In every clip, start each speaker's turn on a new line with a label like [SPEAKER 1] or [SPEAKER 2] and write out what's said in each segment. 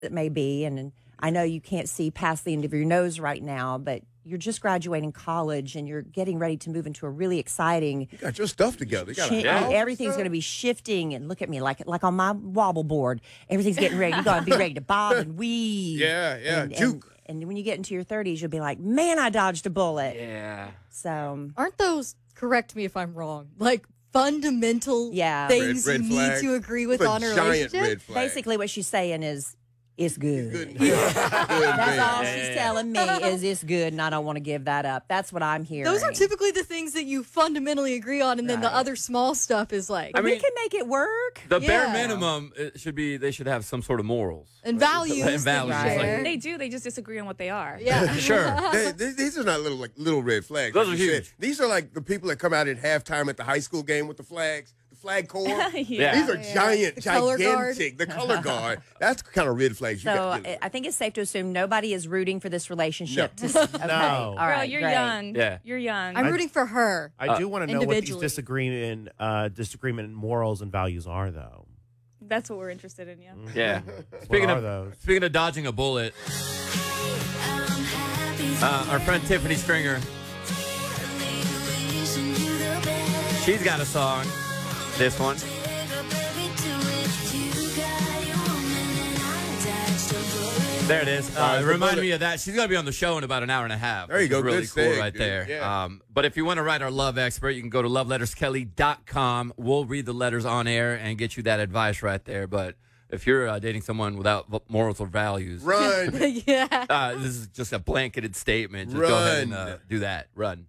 [SPEAKER 1] it may be, and I know you can't see past the end of your nose right now, but you're just graduating college and you're getting ready to move into a really exciting.
[SPEAKER 2] You got your stuff together. You got a house
[SPEAKER 1] everything's going to be shifting, and look at me like on my wobble board. Everything's getting ready. You're going to be ready to bob and weave.
[SPEAKER 2] Yeah, juke.
[SPEAKER 1] And when you get into your 30s, you'll be like, man, I dodged a bullet.
[SPEAKER 3] Yeah.
[SPEAKER 1] So
[SPEAKER 4] aren't those, correct me if I'm wrong, like fundamental things
[SPEAKER 2] red
[SPEAKER 4] you
[SPEAKER 2] flag.
[SPEAKER 4] need to agree with
[SPEAKER 2] It's
[SPEAKER 4] on a
[SPEAKER 2] giant
[SPEAKER 4] relationship?
[SPEAKER 2] red flag.
[SPEAKER 1] basically what she's saying is, it's good.
[SPEAKER 2] Good.
[SPEAKER 1] That's all she's telling me is it's good, and I don't want to give that up. That's what I'm hearing.
[SPEAKER 4] Those are typically the things that you fundamentally agree on, and then the other small stuff is like,
[SPEAKER 1] we can make it work.
[SPEAKER 3] The bare minimum should be they should have some sort of morals
[SPEAKER 4] and values.
[SPEAKER 3] And values.
[SPEAKER 4] that you
[SPEAKER 3] Like,
[SPEAKER 4] share.
[SPEAKER 5] They do. They just disagree on what they are.
[SPEAKER 4] Yeah.
[SPEAKER 3] sure.
[SPEAKER 2] These are not little red flags.
[SPEAKER 3] Those
[SPEAKER 2] like
[SPEAKER 3] are
[SPEAKER 2] you
[SPEAKER 3] huge.
[SPEAKER 2] said. These are like the people that come out at halftime at the high school game with the flags, the flag corps.
[SPEAKER 3] Yeah.
[SPEAKER 2] These are giant,
[SPEAKER 4] color guard.
[SPEAKER 2] gigantic. The color guard. That's the kind of red flags you
[SPEAKER 1] So
[SPEAKER 2] got to deal with.
[SPEAKER 1] I think it's safe to assume nobody is rooting for this relationship.
[SPEAKER 2] No.
[SPEAKER 1] To, okay.
[SPEAKER 6] No.
[SPEAKER 1] All
[SPEAKER 5] Girl,
[SPEAKER 1] right,
[SPEAKER 5] you're
[SPEAKER 1] great.
[SPEAKER 5] young.
[SPEAKER 3] Yeah.
[SPEAKER 5] You're young.
[SPEAKER 4] I'm rooting for her.
[SPEAKER 6] I do want to know what these
[SPEAKER 4] individually.
[SPEAKER 6] disagreement in morals and values are, though.
[SPEAKER 5] That's what we're interested in, yeah.
[SPEAKER 3] Yeah.
[SPEAKER 6] What are those?
[SPEAKER 3] Speaking of dodging a bullet, our friend Tiffany Stringer, she's got a song. This one. There it is. It reminded me of that. She's going to be on the show in about an hour and a half.
[SPEAKER 2] There you go.
[SPEAKER 3] Really
[SPEAKER 2] Good
[SPEAKER 3] cool
[SPEAKER 2] seg,
[SPEAKER 3] right
[SPEAKER 2] dude.
[SPEAKER 3] there.
[SPEAKER 2] Yeah.
[SPEAKER 3] But if you want to write our love expert, you can go to loveletterskelly.com. We'll read the letters on air and get you that advice right there. But if you're dating someone without morals or values,
[SPEAKER 2] Run.
[SPEAKER 4] Yeah.
[SPEAKER 3] this is just a blanketed statement. Just go ahead and
[SPEAKER 2] Run.
[SPEAKER 3] do that. Run.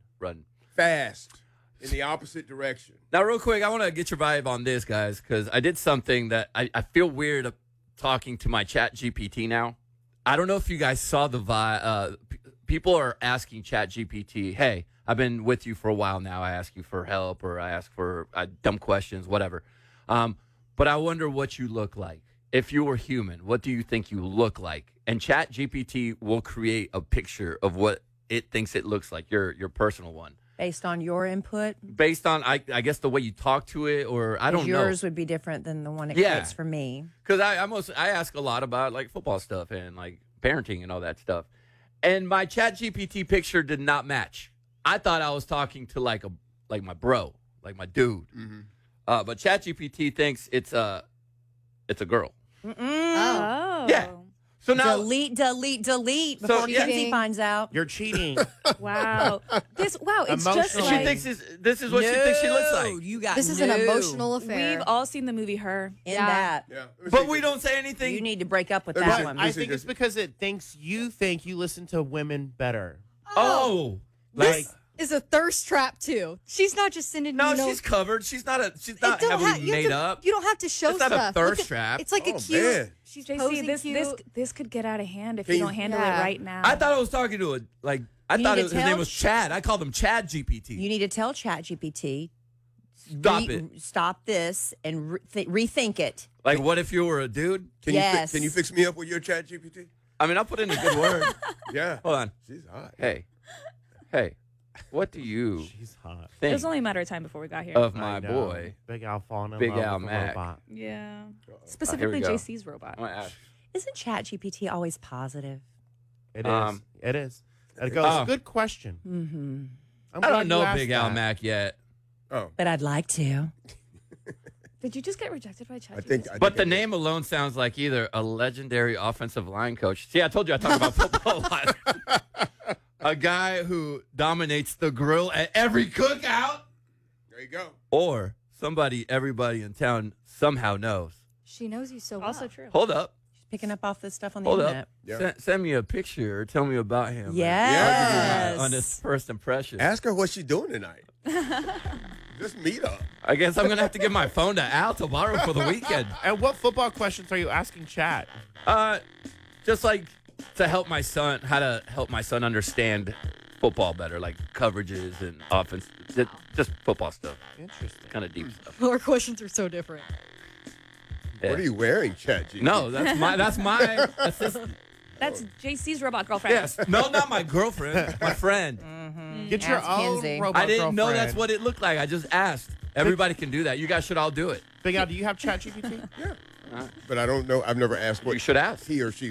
[SPEAKER 2] Fast. In the opposite direction.
[SPEAKER 3] Now, real quick, I want to get your vibe on this, guys, because I did something that I feel weird talking to my Chat GPT now. I don't know if you guys saw the vibe. People are asking Chat GPT, hey, I've been with you for a while now. I ask you for help or I ask for dumb questions, whatever. But I wonder what you look like. If you were human, what do you think you look like? And Chat GPT will create a picture of what it thinks it looks like, your personal one.
[SPEAKER 1] Based on your input,
[SPEAKER 3] Based on, I guess, the way you talk to it, or I don't know.
[SPEAKER 1] yours would be different than the one it
[SPEAKER 3] Yeah.
[SPEAKER 1] creates for me.
[SPEAKER 3] Because I ask a lot about like football stuff and like parenting and all that stuff. And my Chat GPT picture did not match. I thought I was talking to like my bro, like my dude. But Chat GPT thinks it's a girl.
[SPEAKER 5] Oh.
[SPEAKER 3] Yeah. So now
[SPEAKER 1] Delete before Kenzie finds out.
[SPEAKER 6] You're cheating.
[SPEAKER 5] Wow. It's just
[SPEAKER 6] Emotional.
[SPEAKER 3] she
[SPEAKER 5] like
[SPEAKER 3] thinks this is what she thinks she looks like.
[SPEAKER 1] You got
[SPEAKER 4] This is an emotional affair.
[SPEAKER 5] we've all seen the movie Her.
[SPEAKER 1] in that.
[SPEAKER 2] Yeah.
[SPEAKER 3] But we don't say anything.
[SPEAKER 1] You need to break up with
[SPEAKER 2] Let me
[SPEAKER 1] that
[SPEAKER 2] see.
[SPEAKER 1] one.
[SPEAKER 6] I think it's because it thinks you listen to women better.
[SPEAKER 3] Oh.
[SPEAKER 6] Like,
[SPEAKER 4] Is a thirst trap too. She's not just sending
[SPEAKER 3] No,
[SPEAKER 4] you know,
[SPEAKER 3] she's covered. She's not
[SPEAKER 4] it don't
[SPEAKER 3] heavily
[SPEAKER 4] have- you have
[SPEAKER 3] made
[SPEAKER 4] to-
[SPEAKER 3] up.
[SPEAKER 4] You don't have to show
[SPEAKER 3] It's not a
[SPEAKER 4] stuff.
[SPEAKER 3] thirst
[SPEAKER 4] Look at-
[SPEAKER 3] trap.
[SPEAKER 4] It's like a
[SPEAKER 2] Oh,
[SPEAKER 4] cute.
[SPEAKER 2] man.
[SPEAKER 4] She's
[SPEAKER 5] JC,
[SPEAKER 4] posing
[SPEAKER 5] this
[SPEAKER 4] cute.
[SPEAKER 5] this could get out of hand if
[SPEAKER 2] Can
[SPEAKER 5] you
[SPEAKER 2] you-
[SPEAKER 5] don't handle it
[SPEAKER 4] Yeah.
[SPEAKER 5] right now.
[SPEAKER 3] I thought I was talking to I
[SPEAKER 1] You
[SPEAKER 3] thought
[SPEAKER 1] need to
[SPEAKER 3] his
[SPEAKER 1] tell
[SPEAKER 3] name was Chad. I called him Chad GPT.
[SPEAKER 1] You need to tell ChatGPT,
[SPEAKER 3] Stop it.
[SPEAKER 1] stop this and rethink it.
[SPEAKER 3] Like, what if you were a dude?
[SPEAKER 2] Can
[SPEAKER 1] Yes.
[SPEAKER 2] you fix me up with your Chat GPT?
[SPEAKER 3] I mean, I'll put in a good word.
[SPEAKER 2] Yeah.
[SPEAKER 3] Hold on.
[SPEAKER 2] She's hot.
[SPEAKER 3] Hey, what do you
[SPEAKER 6] she's hot.
[SPEAKER 5] It
[SPEAKER 3] think
[SPEAKER 5] was only a matter of time before we got here.
[SPEAKER 3] of
[SPEAKER 6] I
[SPEAKER 3] my
[SPEAKER 6] know.
[SPEAKER 3] boy?
[SPEAKER 6] Big Al falling in
[SPEAKER 3] Big
[SPEAKER 6] love
[SPEAKER 3] Al
[SPEAKER 6] with a
[SPEAKER 3] Mac.
[SPEAKER 6] robot.
[SPEAKER 5] Yeah.
[SPEAKER 3] Here
[SPEAKER 5] Specifically
[SPEAKER 3] we go.
[SPEAKER 5] JC's robot.
[SPEAKER 3] I'm gonna ask.
[SPEAKER 1] Isn't ChatGPT always positive?
[SPEAKER 6] It is. It is. It goes,
[SPEAKER 3] Oh.
[SPEAKER 6] good question.
[SPEAKER 1] Mm-hmm.
[SPEAKER 6] I'm
[SPEAKER 3] I
[SPEAKER 6] glad
[SPEAKER 3] don't
[SPEAKER 6] you
[SPEAKER 3] know
[SPEAKER 6] asked
[SPEAKER 3] Big Al
[SPEAKER 6] that.
[SPEAKER 3] Mac yet,
[SPEAKER 2] Oh.
[SPEAKER 1] But I'd like to.
[SPEAKER 5] Did you just get rejected by ChatGPT?
[SPEAKER 2] I think
[SPEAKER 3] but the name alone sounds like either a legendary offensive line coach. See, I told you I talk about football a lot. A guy who dominates the grill at every cookout,
[SPEAKER 2] There you go.
[SPEAKER 3] or somebody everybody in town somehow knows.
[SPEAKER 4] She knows you so well.
[SPEAKER 5] Also true.
[SPEAKER 3] Hold up.
[SPEAKER 1] Picking up off this stuff on the
[SPEAKER 3] Hold
[SPEAKER 1] internet.
[SPEAKER 3] up.
[SPEAKER 2] Yeah.
[SPEAKER 3] Send me a picture or tell me about him. man.
[SPEAKER 1] Yes.
[SPEAKER 3] On his first impression.
[SPEAKER 2] Ask her what she's doing tonight. Just meet up.
[SPEAKER 3] I guess I'm going to have to give my phone to Al tomorrow for the weekend.
[SPEAKER 6] And what football questions are you asking Chat?
[SPEAKER 3] Just like to help my son, how to help my son understand football better, like coverages and offense, just football stuff,
[SPEAKER 6] Interesting.
[SPEAKER 3] kind of deep stuff.
[SPEAKER 4] Our questions are so different.
[SPEAKER 3] Yeah.
[SPEAKER 2] What are you wearing, Chat GPT?
[SPEAKER 3] No, that's my assistant.
[SPEAKER 5] That's JC's robot girlfriend.
[SPEAKER 3] Yes. No, not my girlfriend, my friend.
[SPEAKER 6] Get your
[SPEAKER 1] Ask
[SPEAKER 6] own
[SPEAKER 1] Kenzie.
[SPEAKER 6] robot
[SPEAKER 3] I didn't know
[SPEAKER 6] girlfriend.
[SPEAKER 3] that's what it looked like. I just asked. Everybody can do that. You guys should all do it.
[SPEAKER 6] Big Al, do you have Chat GPT?
[SPEAKER 2] Yeah. But I don't know. I've never asked what
[SPEAKER 3] You should ask.
[SPEAKER 2] he or she